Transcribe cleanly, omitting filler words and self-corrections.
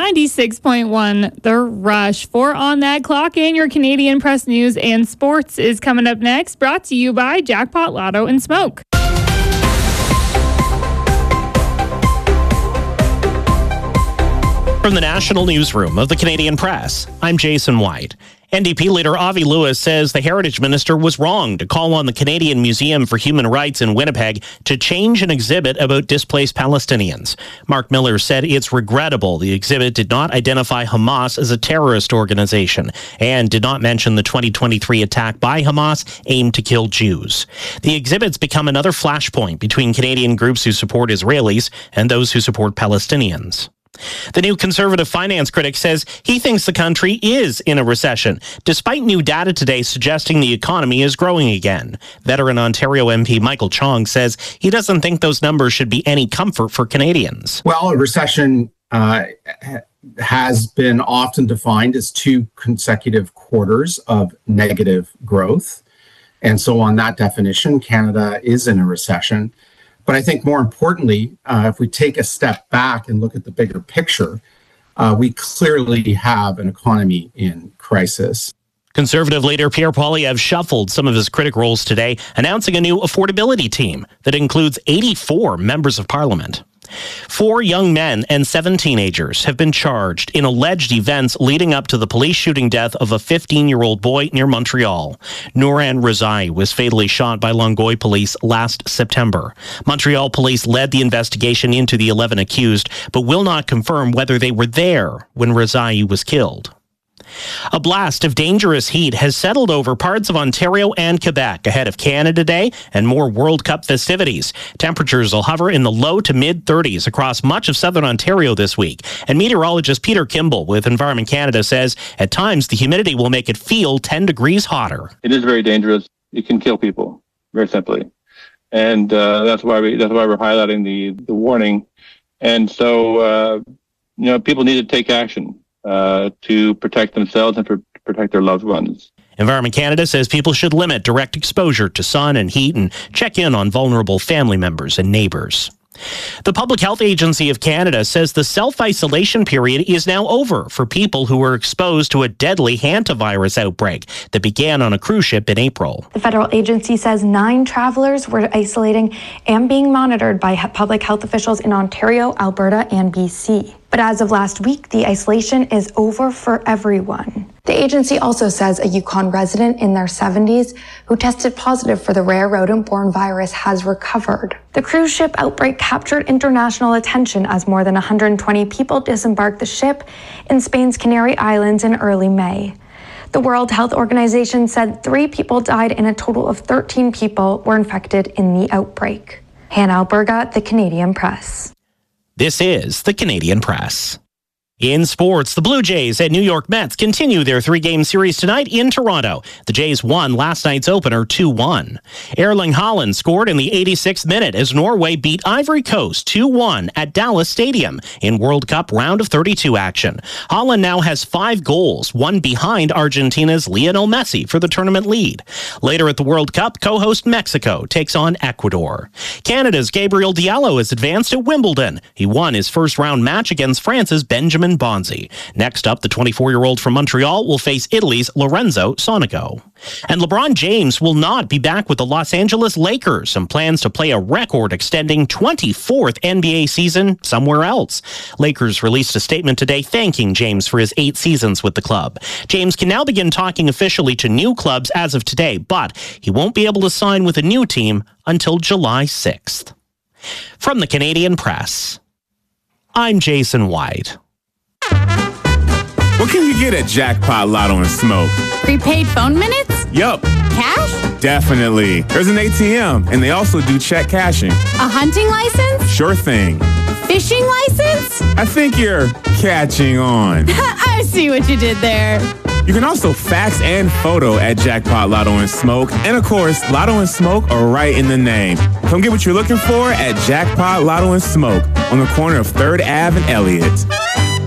96.1 The Rush. 4 on that clock, and your Canadian Press News and Sports is coming up next, brought to you by Jackpot Lotto and Smoke. From the National Newsroom of the Canadian Press, I'm Jason White. NDP leader Avi Lewis says the Heritage Minister was wrong to call on the Canadian Museum for Human Rights in Winnipeg to change an exhibit about displaced Palestinians. Mark Miller said it's regrettable the exhibit did not identify Hamas as a terrorist organization and did not mention the 2023 attack by Hamas aimed to kill Jews. The exhibit's become another flashpoint between Canadian groups who support Israelis and those who support Palestinians. The new Conservative finance critic says he thinks the country is in a recession, despite new data today suggesting the economy is growing again. Veteran Ontario MP Michael Chong says he doesn't think those numbers should be any comfort for Canadians. Well, a recession has been often defined as 2 consecutive quarters of negative growth. And so on that definition, Canada is in a recession. But I think more importantly, if we take a step back and look at the bigger picture, we clearly have an economy in crisis. Conservative leader Pierre Poilievre shuffled some of his critic roles today, announcing a new affordability team that includes 84 members of parliament. 4 young men and 7 teenagers have been charged in alleged events leading up to the police shooting death of a 15-year-old boy near Montreal. Nouran Rezai was fatally shot by Longueuil police last September. Montreal police led the investigation into the 11 accused, but will not confirm whether they were there when Rezai was killed. A blast of dangerous heat has settled over parts of Ontario and Quebec ahead of Canada Day and more World Cup festivities. Temperatures will hover in the low to mid-30s across much of southern Ontario this week. And meteorologist Peter Kimball with Environment Canada says at times the humidity will make it feel 10 degrees hotter. It is very dangerous. It can kill people, very simply. And that's why we're highlighting the warning. And so, people need to take action to protect themselves and protect their loved ones. Environment Canada says people should limit direct exposure to sun and heat and check in on vulnerable family members and neighbors. The Public Health Agency of Canada says the self-isolation period is now over for people who were exposed to a deadly hantavirus outbreak that began on a cruise ship in April. The federal agency says 9 travelers were isolating and being monitored by public health officials in Ontario, Alberta, and BC. But as of last week, the isolation is over for everyone. The agency also says a Yukon resident in their 70s who tested positive for the rare rodent-borne virus has recovered. The cruise ship outbreak captured international attention as more than 120 people disembarked the ship in Spain's Canary Islands in early May. The World Health Organization said 3 people died and a total of 13 people were infected in the outbreak. Hannah Alberga, The Canadian Press. This is The Canadian Press. In sports, the Blue Jays and New York Mets continue their 3-game series tonight in Toronto. The Jays won last night's opener 2-1. Erling Haaland scored in the 86th minute as Norway beat Ivory Coast 2-1 at Dallas Stadium in World Cup round of 32 action. Haaland now has 5 goals, one behind Argentina's Lionel Messi for the tournament lead. Later at the World Cup, co-host Mexico takes on Ecuador. Canada's Gabriel Diallo has advanced at Wimbledon. He won his first-round match against France's Benjamin Bonzi. Next up, the 24-year-old from Montreal will face Italy's Lorenzo Sonico. And LeBron James will not be back with the Los Angeles Lakers and plans to play a record-extending 24th NBA season somewhere else. Lakers released a statement today thanking James for his 8 seasons with the club. James can now begin talking officially to new clubs as of today, but he won't be able to sign with a new team until July 6th. From the Canadian Press, I'm Jason White. What can you get at Jackpot Lotto and Smoke? Prepaid phone minutes? Yup. Cash? Definitely. There's an ATM, and they also do check cashing. A hunting license? Sure thing. Fishing license? I think you're catching on. I see what you did there. You can also fax and photo at Jackpot Lotto and Smoke. And of course, Lotto and Smoke are right in the name. Come get what you're looking for at Jackpot Lotto and Smoke on the corner of 3rd Ave and Elliott.